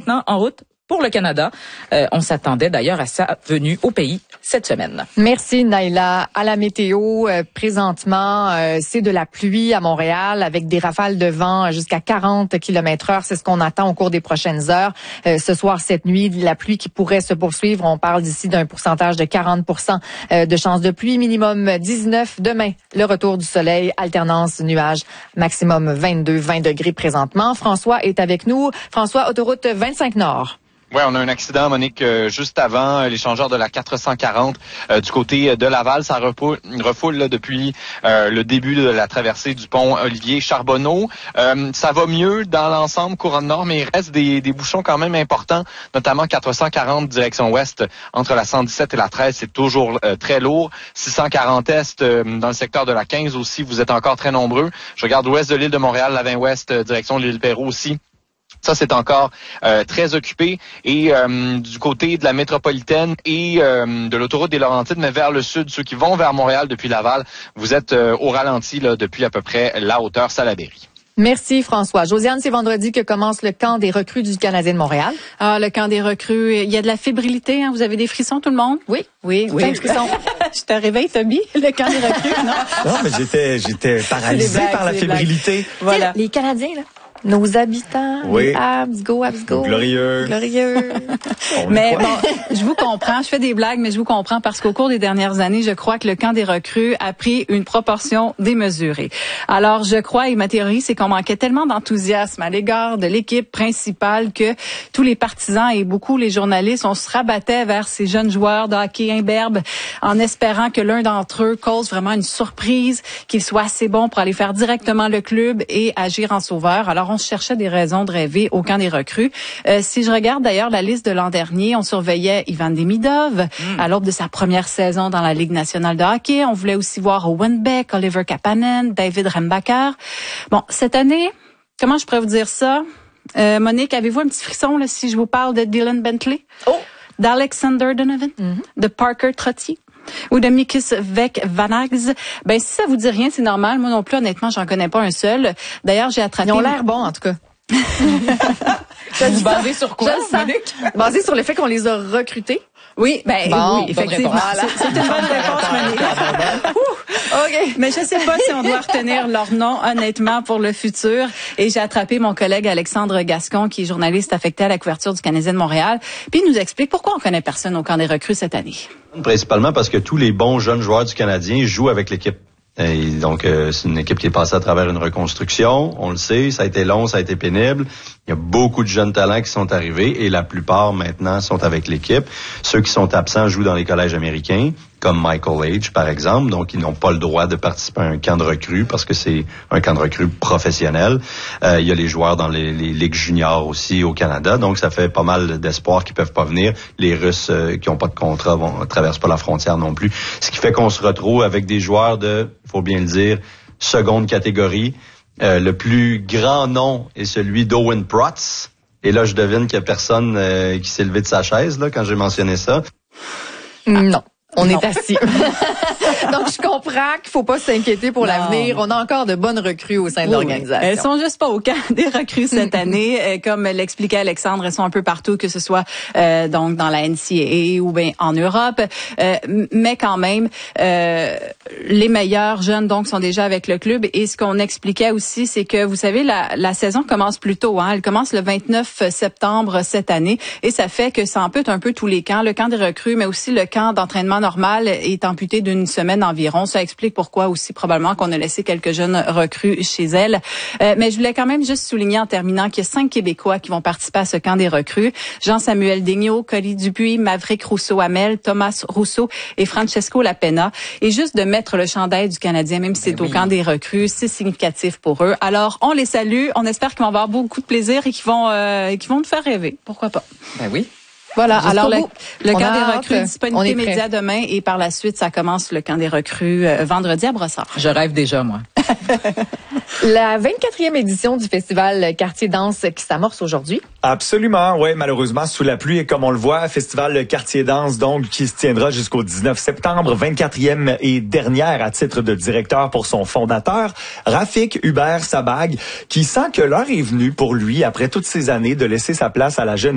maintenant en route pour le Canada. On s'attendait d'ailleurs à sa venue au pays cette semaine. Merci Naila. À la météo, présentement, c'est de la pluie à Montréal avec des rafales de vent jusqu'à 40 km/h. C'est ce qu'on attend au cours des prochaines heures. Ce soir, cette nuit, la pluie qui pourrait se poursuivre. On parle d'ici d'un pourcentage de 40% de chance de pluie. Minimum 19 demain. Le retour du soleil, alternance nuages, maximum 22-20 degrés présentement. François est avec nous. François, autoroute 25 Nord. Ouais, on a un accident, Monique, juste avant l'échangeur de la 440 du côté de Laval. Ça refoule là, depuis le début de la traversée du pont Olivier-Charbonneau. Ça va mieux dans l'ensemble couronne nord, mais il reste des bouchons quand même importants, notamment 440 direction ouest entre la 117 et la 13. C'est toujours très lourd. 640 est dans le secteur de la 15 aussi. Vous êtes encore très nombreux. Je regarde l'ouest de l'île de Montréal, la 20 ouest, direction de l'île Perrot aussi. Ça, c'est encore très occupé. Et du côté de la métropolitaine et de l'autoroute des Laurentides, mais vers le sud, ceux qui vont vers Montréal depuis Laval, vous êtes au ralenti là, depuis à peu près la hauteur Salaberry. Merci François. Josiane, c'est vendredi que commence le camp des recrues du Canadien de Montréal. Ah, le camp des recrues, il y a de la fébrilité, hein? Vous avez des frissons tout le monde? Oui. Plein de frissons. Je te réveille, Toby, le camp des recrues, non? Non, mais j'étais paralysé par la fébrilité. Voilà. Les Canadiens, là. Nos habitants, oui. Les Habs go. Glorieux. Mais bon, je vous comprends. Je fais des blagues, mais je vous comprends parce qu'au cours des dernières années, je crois que le camp des recrues a pris une proportion démesurée. Alors, je crois, et ma théorie, c'est qu'on manquait tellement d'enthousiasme à l'égard de l'équipe principale que tous les partisans et beaucoup les journalistes, on se rabattait vers ces jeunes joueurs de hockey imberbes en espérant que l'un d'entre eux cause vraiment une surprise, qu'il soit assez bon pour aller faire directement le club et agir en sauveur. Alors, on cherchait des raisons de rêver au camp des recrues. Si je regarde d'ailleurs la liste de l'an dernier, on surveillait Ivan Demidov à l'aube de sa première saison dans la Ligue nationale de hockey. On voulait aussi voir Owen Beck, Oliver Kapanen, David Rembacher. Bon, cette année, comment je pourrais vous dire ça? Monique, avez-vous un petit frisson là, si je vous parle de Dylan Bentley? D'Alexander Donovan? De Parker Trottier? Ou de Mikis Vanags. Ben, si ça vous dit rien, c'est normal. Moi non plus, honnêtement, j'en connais pas un seul. D'ailleurs, j'ai attrapé... Ils ont l'air bons, en tout cas. Vous basez sur quoi, Monique? Basé sur le fait qu'on les a recrutés. Oui, oui, effectivement. C'est une bonne réponse, Monique. OK. Mais je sais pas si on doit retenir leur nom, honnêtement, pour le futur. Et j'ai attrapé mon collègue Alexandre Gascon, qui est journaliste affecté à la couverture du Canadien de Montréal. Puis il nous explique pourquoi on connaît personne au camp des recrues cette année. Principalement parce que tous les bons jeunes joueurs du Canadien jouent avec l'équipe. Et donc, c'est une équipe qui est passée à travers une reconstruction. On le sait, ça a été long, ça a été pénible. Il y a beaucoup de jeunes talents qui sont arrivés et la plupart, maintenant, sont avec l'équipe. Ceux qui sont absents jouent dans les collèges américains, comme Michael H., par exemple. Donc, ils n'ont pas le droit de participer à un camp de recrues parce que c'est un camp de recrues professionnel. Il y a les joueurs dans les ligues juniors aussi au Canada. Donc, ça fait pas mal d'espoirs qui peuvent pas venir. Les Russes qui ont pas de contrat traversent pas la frontière non plus. Ce qui fait qu'on se retrouve avec des joueurs de, faut bien le dire, seconde catégorie. Le plus grand nom est celui d'Owen Protz. Et là, je devine qu'il y a personne qui s'est levé de sa chaise là quand j'ai mentionné ça. Non. On est assis. Donc, je comprends qu'il faut pas s'inquiéter pour l'avenir. On a encore de bonnes recrues au sein de l'organisation. Elles sont juste pas au camp des recrues cette année. Comme l'expliquait Alexandre, elles sont un peu partout, que ce soit donc dans la NCAA ou bien en Europe. Mais quand même, les meilleurs jeunes donc sont déjà avec le club. Et ce qu'on expliquait aussi, c'est que, vous savez, la saison commence plus tôt. Hein? Elle commence le 29 septembre cette année. Et ça fait que ça ampute un peu tous les camps. Le camp des recrues, mais aussi le camp d'entraînement normal est amputé d'une semaine environ. Ça explique pourquoi aussi probablement qu'on a laissé quelques jeunes recrues chez elle. Mais je voulais quand même juste souligner en terminant qu'il y a 5 Québécois qui vont participer à ce camp des recrues. Jean-Samuel Daigneault, Coly Dupuis, Maverick Rousseau-Hamel, Thomas Rousseau et Francesco Lapena. Et juste de mettre le chandail du Canadien, même si c'est au camp des recrues, c'est significatif pour eux. Alors, on les salue. On espère qu'ils vont avoir beaucoup de plaisir et qu'ils vont nous faire rêver. Pourquoi pas? Ben oui. Voilà, alors le camp des hâte. recrues, disponibilité média demain et par la suite, ça commence le camp des recrues vendredi à Brossard. Je rêve déjà, moi. La 24e édition du festival Quartier Danse qui s'amorce aujourd'hui. Absolument, oui, malheureusement, sous la pluie, et comme on le voit, festival Quartier Danse, donc, qui se tiendra jusqu'au 19 septembre, 24e et dernière à titre de directeur pour son fondateur, Rafik Hubert Sabag, qui sent que l'heure est venue pour lui, après toutes ces années, de laisser sa place à la jeune